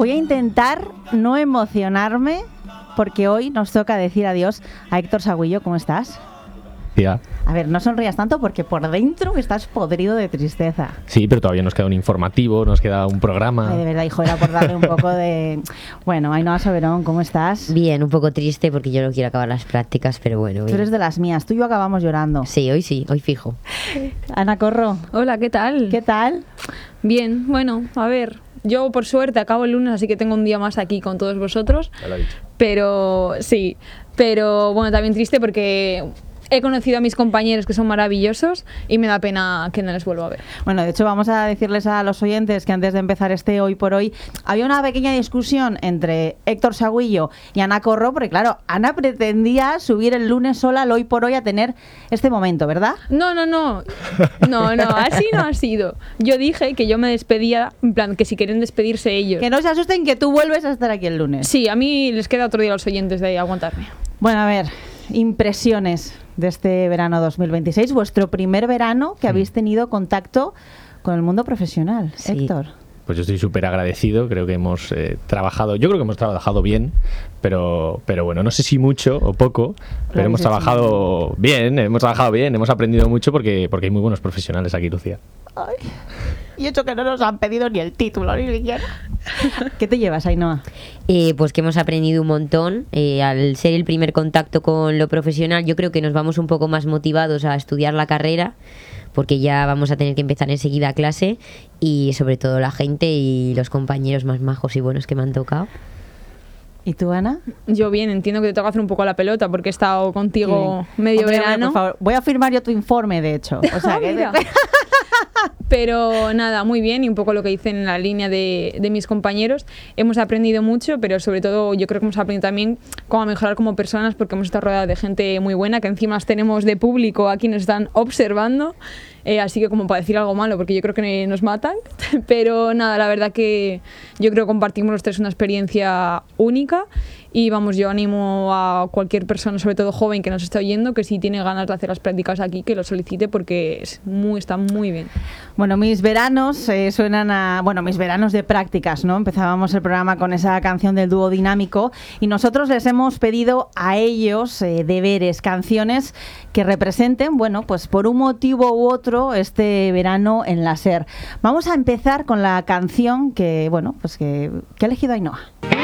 Voy a intentar no emocionarme porque hoy nos toca decir adiós a Héctor Saguillo. ¿Cómo estás? Tía. A ver, no sonrías tanto porque por dentro estás podrido de tristeza. Sí, pero todavía nos queda un informativo, nos queda un programa. Ay, de verdad, hijo, era por darle un poco de... Bueno, Ainhoa Soberón, ¿cómo estás? Bien, un poco triste porque yo no quiero acabar las prácticas, pero bueno. Tú Bien. eres de las mías, tú y yo acabamos llorando. Sí, hoy fijo. Ana Corro, Hola, ¿qué tal? ¿qué tal? Bien, bueno, a ver, yo por suerte acabo el lunes, así que tengo un día más aquí con todos vosotros. Ya lo he dicho. Pero sí, pero bueno, también triste porque he conocido a mis compañeros que son maravillosos y me da pena que no les vuelva a ver. Bueno, de hecho vamos a decirles a los oyentes que antes de empezar este Hoy por Hoy había una pequeña discusión entre Héctor Saguillo y Ana Corro, porque claro, Ana pretendía subir el lunes sola al Hoy por Hoy a tener este momento, ¿verdad? No, así no ha sido. Yo dije que yo me despedía, en plan, que si quieren despedirse ellos. Que no se asusten que tú vuelves a estar aquí el lunes. Sí, a mí les queda otro día a los oyentes de aguantarme. Bueno, a ver, impresiones de este verano 2026, vuestro primer verano que habéis tenido contacto con el mundo profesional, Sí. Héctor. Pues yo estoy súper agradecido, creo que hemos trabajado, yo creo que hemos trabajado bien, pero bueno, no sé si mucho o poco, pero hemos trabajado bien, hemos aprendido mucho porque hay muy buenos profesionales aquí, Lucía. Ay, y eso que no nos han pedido ni el título, ni siquiera. ¿Qué te llevas, Ainhoa? Pues que hemos aprendido un montón. Al ser el primer contacto con lo profesional, yo creo que nos vamos un poco más motivados a estudiar la carrera, porque ya vamos a tener que empezar enseguida clase, y sobre todo la gente y los compañeros más majos y buenos que me han tocado. ¿Y tú, Ana? Yo bien, entiendo que te toca hacer un poco la pelota porque he estado contigo medio Hombre, verano. por favor, voy a firmar yo tu informe, de hecho. O sea, que Mira. Pero nada, muy bien, y un poco lo que dicen en la línea de mis compañeros. Hemos aprendido mucho, pero sobre todo yo creo que hemos aprendido también cómo mejorar como personas, porque hemos estado rodeados de gente muy buena, que encima las tenemos de público, aquí nos están observando, así que como para decir algo malo, porque yo creo que nos matan. Pero nada, la verdad que yo creo que compartimos los tres una experiencia única. Y vamos, yo animo a cualquier persona, sobre todo joven, que nos esté oyendo, que si tiene ganas de hacer las prácticas aquí, que lo solicite porque está muy bien. Bueno, mis veranos suenan a... Bueno, mis veranos de prácticas, ¿no? Empezábamos el programa con esa canción del dúo Dinámico y nosotros les hemos pedido a ellos deberes, canciones que representen, bueno, pues por un motivo u otro este verano en la SER. Vamos a empezar con la canción que, bueno, pues que ha elegido Ainhoa.